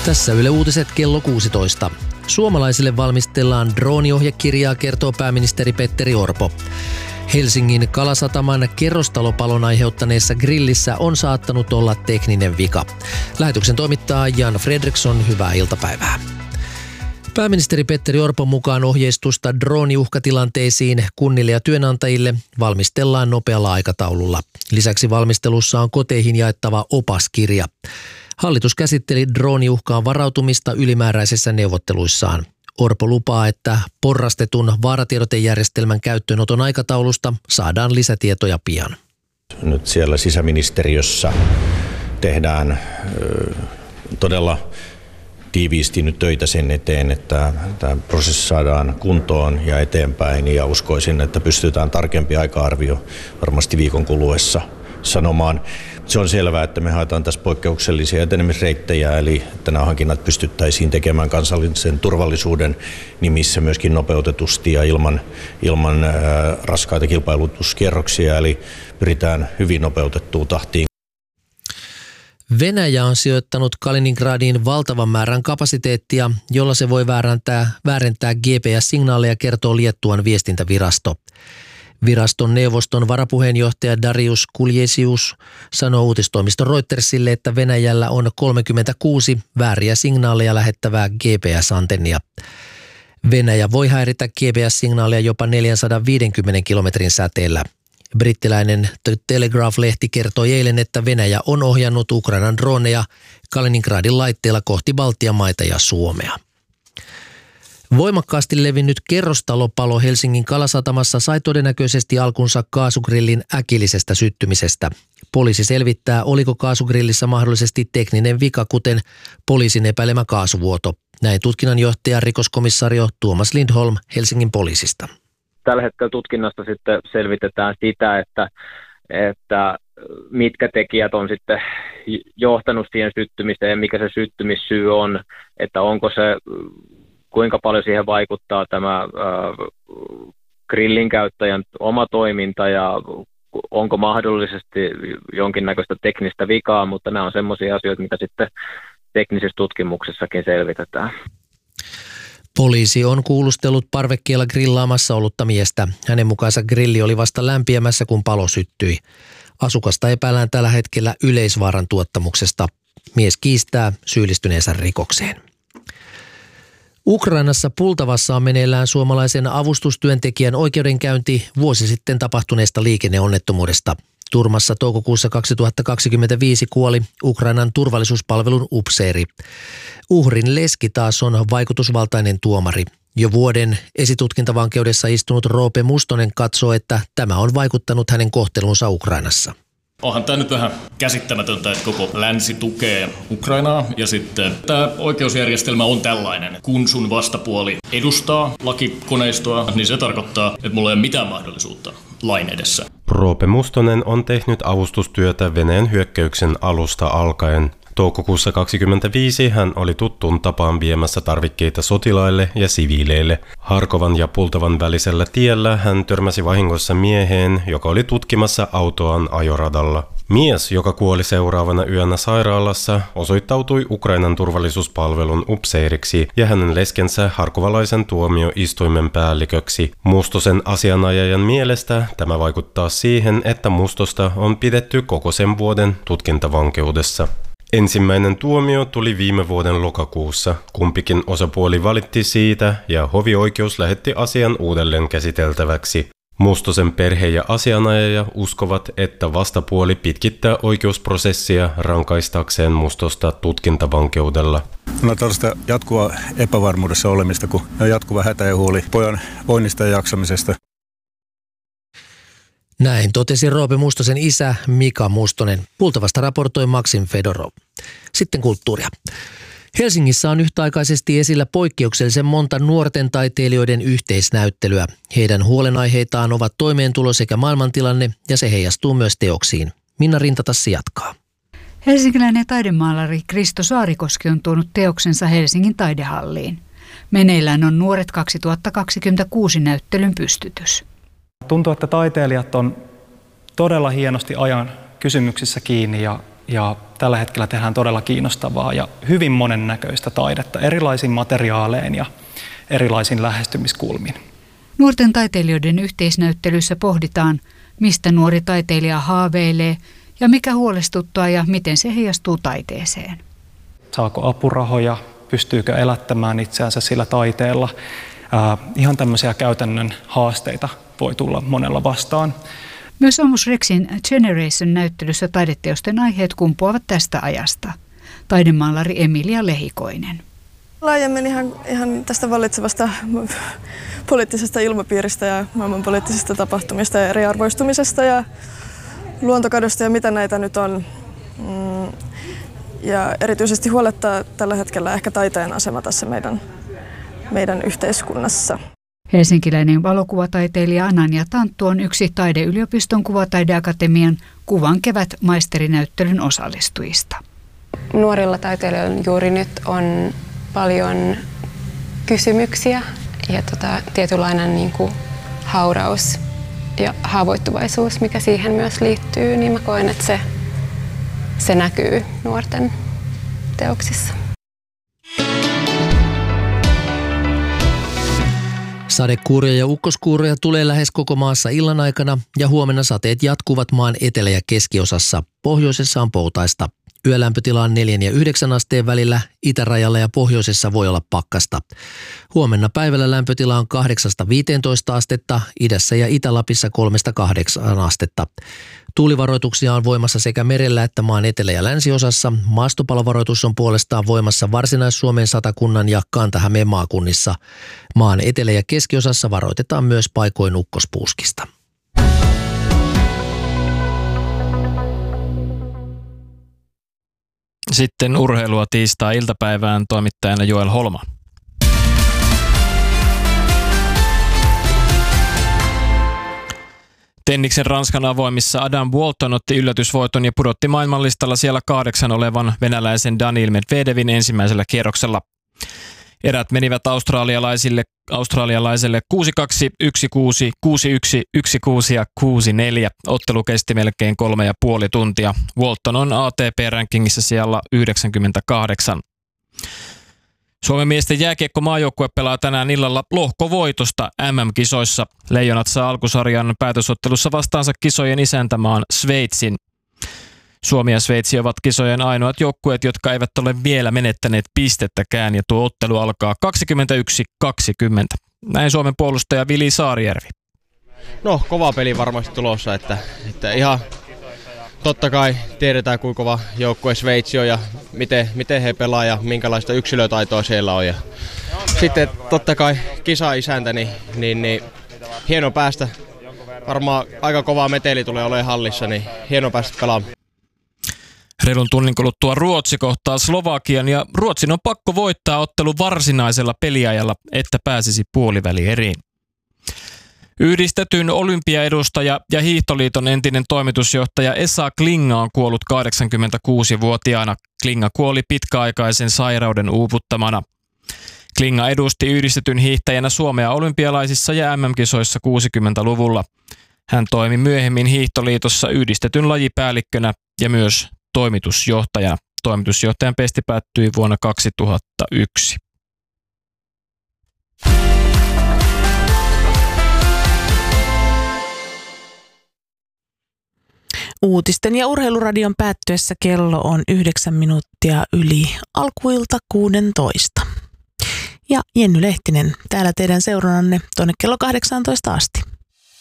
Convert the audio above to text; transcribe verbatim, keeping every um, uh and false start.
Tässä Yle Uutiset kello kuusitoista. Suomalaisille valmistellaan drooniohjekirjaa, kertoo pääministeri Petteri Orpo. Helsingin Kalasataman kerrostalopalon aiheuttaneessa grillissä on saattanut olla tekninen vika. Lähetyksen toimittaa Jan Fredriksson, hyvää iltapäivää. Pääministeri Petteri Orpon mukaan ohjeistusta drooniuhkatilanteisiin kunnille ja työnantajille valmistellaan nopealla aikataululla. Lisäksi valmistelussa on koteihin jaettava opaskirja. Hallitus käsitteli drooniuhkaan varautumista ylimääräisissä neuvotteluissaan. Orpo lupaa, että porrastetun vaaratiedotejärjestelmän käyttöönoton aikataulusta saadaan lisätietoja pian. Nyt siellä sisäministeriössä tehdään ö, todella tiiviisti nyt töitä sen eteen, että tämä prosessi saadaan kuntoon ja eteenpäin, ja uskoisin, että pystytään tarkempi aika-arvio varmasti viikon kuluessa sanomaan. Se on selvää, että me haetaan tässä poikkeuksellisia etenemisreittejä, eli että nämä hankinnat pystyttäisiin tekemään kansallisen turvallisuuden nimissä myöskin nopeutetusti ja ilman, ilman ää, raskaita kilpailutuskierroksia, eli pyritään hyvin nopeutettuun tahtiin. Venäjä on sijoittanut Kaliningradiin valtavan määrän kapasiteettia, jolla se voi väärentää, väärentää G P S-signaaleja, kertoo Liettuan viestintävirasto. Viraston neuvoston varapuheenjohtaja Darius Kuljesius sanoo uutistoimisto Reutersille, että Venäjällä on kolmekymmentäkuusi vääriä signaaleja lähettävää G P S-antennia. Venäjä voi häiritä G P S-signaaleja jopa neljäsataaviisikymmentä kilometrin säteellä. Brittiläinen The Telegraph-lehti kertoi eilen, että Venäjä on ohjannut Ukrainan droneja Kaliningradin laitteella kohti Baltian maita ja Suomea. Voimakkaasti levinnyt kerrostalopalo Helsingin Kalasatamassa sai todennäköisesti alkunsa kaasugrillin äkillisestä syttymisestä. Poliisi selvittää, oliko kaasugrillissä mahdollisesti tekninen vika, kuten poliisin epäilemä kaasuvuoto. Näin tutkinnanjohtaja rikoskomissario Tuomas Lindholm Helsingin poliisista. Tällä hetkellä tutkinnasta sitten selvitetään sitä, että, että mitkä tekijät on sitten johtanut siihen syttymiseen, mikä se syttymissyy on, että onko se, kuinka paljon siihen vaikuttaa tämä äh, grillin käyttäjän oma toiminta ja onko mahdollisesti jonkinnäköistä teknistä vikaa, mutta nämä on semmoisia asioita, mitä sitten teknisessä tutkimuksessakin selvitetään. Poliisi on kuulustellut parvekkeella grillaamassa ollutta miestä. Hänen mukaansa grilli oli vasta lämpiämässä, kun palo syttyi. Asukasta epäillään tällä hetkellä yleisvaaran tuottamuksesta. Mies kiistää syyllistyneensä rikokseen. Ukrainassa Pultavassa on meneillään suomalaisen avustustyöntekijän oikeudenkäynti vuosi sitten tapahtuneesta liikenneonnettomuudesta. Turmassa toukokuussa kaksituhattakaksikymmentäviisi kuoli Ukrainan turvallisuuspalvelun upseeri. Uhrin leski taas on vaikutusvaltainen tuomari. Jo vuoden esitutkintavankeudessa istunut Roope Mustonen katsoo, että tämä on vaikuttanut hänen kohtelunsa Ukrainassa. Onhan tämä nyt vähän käsittämätöntä, että koko länsi tukee Ukrainaa ja sitten tämä oikeusjärjestelmä on tällainen. Kun sun vastapuoli edustaa lakikoneistoa, niin se tarkoittaa, että mulla ei ole mitään mahdollisuutta lain edessä. Roope Mustonen on tehnyt avustustyötä Venäjän hyökkäyksen alusta alkaen. Toukokuussa kaksikymmentäviisi hän oli tuttuun tapaan viemässä tarvikkeita sotilaille ja siviileille. Harkovan ja Pultavan välisellä tiellä hän törmäsi vahingossa mieheen, joka oli tutkimassa autoaan ajoradalla. Mies, joka kuoli seuraavana yönä sairaalassa, osoittautui Ukrainan turvallisuuspalvelun upseeriksi ja hänen leskensä harkovalaisen tuomioistuimen päälliköksi. Mustosen asianajajan mielestä tämä vaikuttaa siihen, että Mustosta on pidetty koko sen vuoden tutkintavankeudessa. Ensimmäinen tuomio tuli viime vuoden lokakuussa. Kumpikin osapuoli valitti siitä ja hovioikeus lähetti asian uudelleen käsiteltäväksi. Mustosen perhe ja asianajaja uskovat, että vastapuoli pitkittää oikeusprosessia rankaistakseen Mustosta tutkintavankeudella. No tällaista jatkuvaa epävarmuudessa olemista, kun on jatkuva hätä ja huoli pojan voinnista ja jaksamisesta. Näin totesi Roope Mustosen isä Mika Mustonen. Pultavasta raportoi Maksim Fedorov. Sitten kulttuuria. Helsingissä on yhtäaikaisesti esillä poikkeuksellisen monta nuorten taiteilijoiden yhteisnäyttelyä. Heidän huolenaiheitaan ovat toimeentulo sekä maailmantilanne, ja se heijastuu myös teoksiin. Minna Rintatassi jatkaa. Helsinkiläinen taidemaalari Kristo Saarikoski on tuonut teoksensa Helsingin taidehalliin. Meneillään on Nuoret kaksituhattakaksikymmentäkuusi näyttelyn pystytys. Tuntuu, että taiteilijat on todella hienosti ajan kysymyksissä kiinni ja Ja tällä hetkellä tehdään todella kiinnostavaa ja hyvin monennäköistä taidetta erilaisin materiaalein ja erilaisin lähestymiskulmin. Nuorten taiteilijoiden yhteisnäyttelyssä pohditaan, mistä nuori taiteilija haaveilee ja mikä huolestuttaa ja miten se heijastuu taiteeseen. Saako apurahoja, pystyykö elättämään itseänsä sillä taiteella? Äh, ihan tämmöisiä käytännön haasteita voi tulla monella vastaan. Myös Amos Rexin Generation-näyttelyssä taideteosten aiheet kumpuavat tästä ajasta. Taidemaalari Emilia Lehikoinen. Laajemmin ihan, ihan tästä vallitsevasta poliittisesta ilmapiiristä ja maailmanpoliittisista tapahtumista ja eriarvoistumisesta ja luontokadosta ja mitä näitä nyt on. Ja erityisesti huolettaa tällä hetkellä ehkä taiteen asema tässä meidän, meidän yhteiskunnassa. Helsinkiläinen valokuvataiteilija Anania Tanttu on yksi Taideyliopiston kuvataideakatemian Kuvan kevät -maisterinäyttelyn osallistujista. Nuorilla taiteilijoilla juuri nyt on paljon kysymyksiä ja tota, tietynlainen niin kuin hauraus ja haavoittuvaisuus, mikä siihen myös liittyy, niin mä koen, että se, se näkyy nuorten teoksissa. Sadekuuria ja ukkoskuuria tulee lähes koko maassa illan aikana ja huomenna sateet jatkuvat maan etelä- ja keskiosassa. Pohjoisessa on poutaista. Yölämpötila on neljän ja yhdeksän asteen välillä, itärajalla ja pohjoisessa voi olla pakkasta. Huomenna päivällä lämpötila on kahdeksasta viiteentoista astetta, idässä ja Itä-Lapissa kolmesta kahdeksaan astetta. Tuulivaroituksia on voimassa sekä merellä että maan etelä- ja länsiosassa. Maastopalovaroitus on puolestaan voimassa Varsinais-Suomen, Satakunnan ja Kanta-Hämeen maakunnissa. Maan etelä- ja keskiosassa varoitetaan myös paikoin ukkospuuskista. Sitten urheilua tiistai-iltapäivään toimittajana Joel Holma. Tenniksen Ranskan avoimissa Adam Walton otti yllätysvoiton ja pudotti maailmanlistalla siellä kahdeksan olevan venäläisen Daniil Medvedevin ensimmäisellä kierroksella. Erät menivät australialaisille, australialaiselle kuusi kaksi, yksi kuusi, kuusi yksi, yksi kuusi ja kuusi neljä. Ottelu kesti melkein kolme ja puoli tuntia. Walton on A T P-rankingissa siellä yhdeksänkymmentäkahdeksan. Suomen miesten jääkiekko-maajoukkue pelaa tänään illalla lohkovoitosta M M-kisoissa. Leijonat saa alkusarjan päätösottelussa vastaansa kisojen isäntämaan Sveitsin. Suomi ja Sveitsi ovat kisojen ainoat joukkueet, jotka eivät ole vielä menettäneet pistettäkään, ja tuo ottelu alkaa kaksikymmentäyksi kaksikymmentä. Näin Suomen puolustaja Vili Saarijärvi. No, kova peli varmasti tulossa, että, että ihan totta kai tiedetään, kuinka kova joukkue Sveitsi on ja miten, miten he pelaa ja minkälaista yksilötaitoa siellä on. Ja sitten totta kai kisa-isäntä, niin, niin, niin hieno päästä. Varmaan aika kova meteli tulee olemaan hallissa, niin hieno päästä pelaamaan. Reilun tunnin kuluttua Ruotsi kohtaa Slovakian ja Ruotsin on pakko voittaa ottelu varsinaisella peliajalla, että pääsisi puolivälieriin. Yhdistetyn olympiaedustaja ja Hiihtoliiton entinen toimitusjohtaja Esa Klinga on kuollut kahdeksankymmentäkuusivuotiaana. Klinga kuoli pitkäaikaisen sairauden uuvuttamana. Klinga edusti yhdistetyn hiihtäjänä Suomea olympialaisissa ja M M-kisoissa kuusikymmentäluvulla. Hän toimi myöhemmin Hiihtoliitossa yhdistetyn lajipäällikkönä ja myös toimitusjohtajana. Toimitusjohtajan pesti päättyi vuonna kaksituhattayksi. Uutisten ja urheiluradion päättyessä kello on yhdeksän minuuttia yli alkuilta kuusitoista. Ja Jenny Lehtinen täällä teidän seurannanne tuonne kello kahdeksantoista asti.